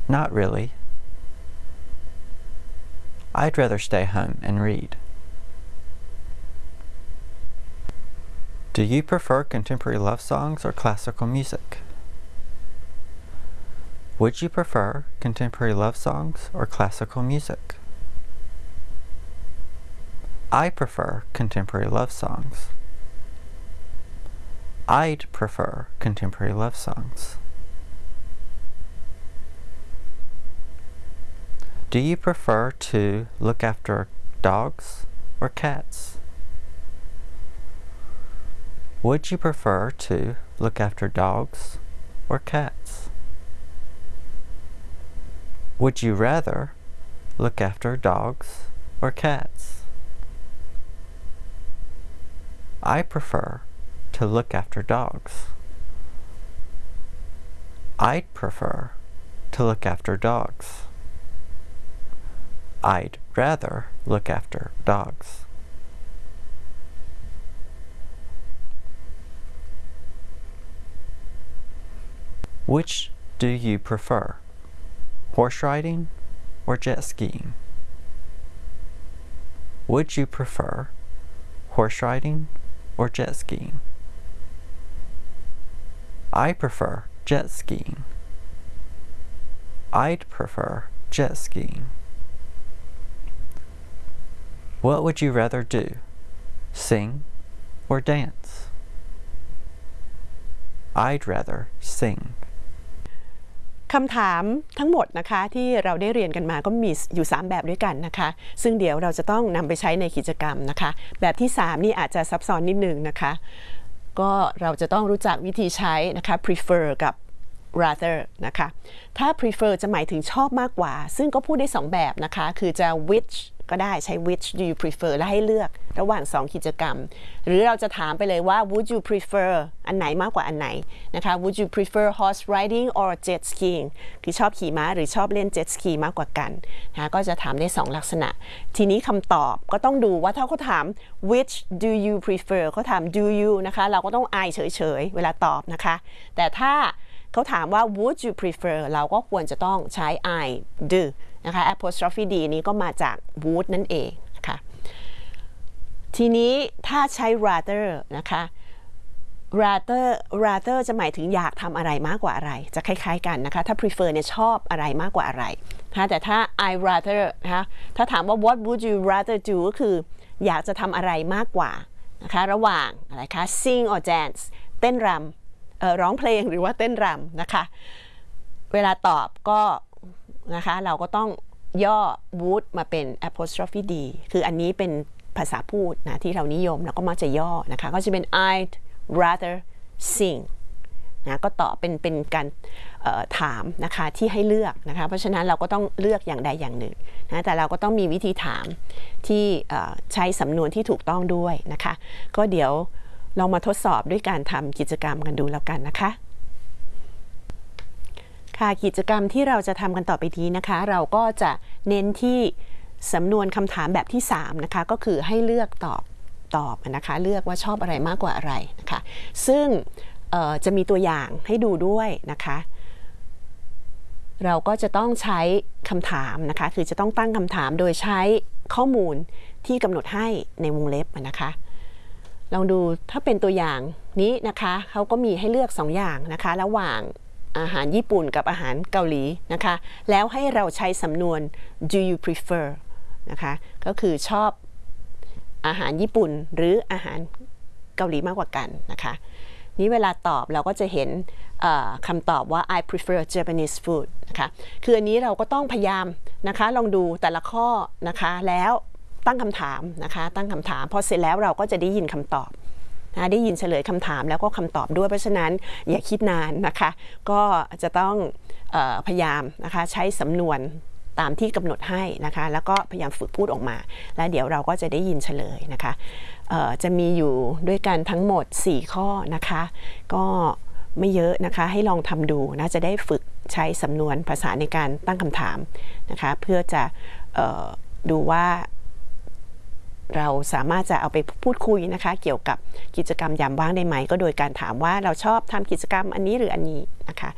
Not really. I'd rather stay home and read. Do you prefer contemporary love songs or classical music? Would you prefer contemporary love songs or classical music? I prefer contemporary love songs. I'd prefer contemporary love songs. Do you prefer to look after dogs or cats? Would you prefer to look after dogs or cats? Would you rather look after dogs or cats? I prefer to look after dogs. I'd prefer to look after dogs. I'd rather look after dogs. Which do you prefer? Horse riding or jet skiing? Would you prefer horse riding or jet skiing? I prefer jet skiing. I'd prefer jet skiing. What would you rather do? Sing or dance? I'd rather sing. คำถามทั้งหมดนะคะที่เราได้เรียนกันมาก็มีอยู่3แบบด้วยกันนะคะซึ่งเดี๋ยวเราจะต้องนำไปใช้ในกิจกรรมนะคะแบบที่3นี่อาจจะซับซ้อนนิดนึงนะคะก็เราจะต้องรู้จักวิธีใช้นะคะ prefer กับ rather นะคะถ้า prefer จะหมายถึงชอบมากกว่าซึ่งก็พูดได้2แบบนะคะคือจะ which ก็ได้ใช้ which do you prefer และให้เลือกระหว่าง2กิจกรรมหรือเราจะถามไปเลยว่า would you prefer อันไหนมากกว่าอันไหนนะคะ would you prefer horse riding or jet skiing คือชอบขี่ม้าหรือชอบเล่น jet ski มากกว่ากันนะก็จะถามได้2ลักษณะทีนี้คำตอบก็ต้องดูว่าถ้าเขาถาม which do you prefer เขาถาม do you นะคะเราก็ต้องอายเฉยๆเวลาตอบนะคะแต่ถ้าเขาถามว่า would you prefer เราก็ควรจะต้องใช้ I do นะคะ apostrophe d นี้ก็มาจาก would นั่นเองนะคะทีนี้ถ้าใช้ rather นะคะ rather จะหมายถึงอยากทำอะไรมากกว่าอะไรจะคล้ายๆกันนะคะถ้า prefer เนี่ยชอบอะไรมากกว่าอะไรนะคะแต่ถ้า I rather นะคะถ้าถามว่า what would you rather do ก็คืออยากจะทำอะไรมากกว่านะคะระหว่างอะไรคะ sing or dance เต้นรำร้องเพลงหรือว่าเต้นรำนะคะเวลาตอบก็นะคะเราก็ต้องย่อ would มาเป็น apostrophe d คืออันนี้เป็นภาษาพูดนะที่เรานิยมแล้วก็มักจะย่อนะคะก็จะเป็น I'd rather sing นะก็ตอบเป็นการถามนะคะที่ให้เลือกนะคะเพราะฉะนั้นเราก็ต้องเลือกอย่างใดอย่างหนึ่งนะแต่เราก็ต้องมีวิธีถามที่ใช้สำนวนที่ถูกต้องด้วยนะคะก็เดี๋ยวลองมาทดสอบด้วยการทำกิจกรรมกันดูแล้วกันนะคะค่ะกิจกรรมที่เราจะทำกันต่อไปนี้นะคะเราก็จะเน้นที่สำนวนคำถามแบบที่3นะคะก็คือให้เลือกตอบนะคะเลือกว่าชอบอะไรมากกว่าอะไรนะคะซึ่งจะมีตัวอย่างให้ดูด้วยนะคะเราก็จะต้องใช้คำถามนะคะคือจะต้องตั้งคำถามโดยใช้ข้อมูลที่กำหนดให้ในวงเล็บนะคะลองดูถ้าเป็นตัวอย่างนี้นะคะเขาก็มีให้เลือก2อย่างนะคะระหว่างอาหารญี่ปุ่นกับอาหารเกาหลีนะคะแล้วให้เราใช้สำนวน do you prefer นะคะก็คือชอบอาหารญี่ปุ่นหรืออาหารเกาหลีมากกว่ากันนะคะนี้เวลาตอบเราก็จะเห็นคำตอบว่า I prefer Japanese food นะคะคืออันนี้เราก็ต้องพยายามนะคะลองดูแต่ละข้อนะคะแล้วตั้งคำถามนะคะตั้งคำถามพอเสร็จแล้วเราก็จะได้ยินคำตอบนะได้ยินเฉลยคำถามแล้วก็คำตอบด้วยเพราะฉะนั้นอย่าคิดนานนะคะก็จะต้องพยายามนะคะใช้สำนวนตามที่กำหนดให้นะคะแล้วก็พยายามฝึกพูดออกมาแล้วเดี๋ยวเราก็จะได้ยินเฉลยนะคะจะมีอยู่ด้วยกันทั้งหมด4ข้อนะคะก็ไม่เยอะนะคะให้ลองทำดูนะจะได้ฝึกใช้สำนวนภาษาในการตั้งคำถามนะคะเพื่อจะดูว่าเราสามารถจะเอาไปพูดคุยนะคะเกี่ยวกับกิจกรรมยามว่างได้ไหมก็โดยการถามว่าเราชอบทำกิจกรรมอันนี้หรืออันนี้นะคะ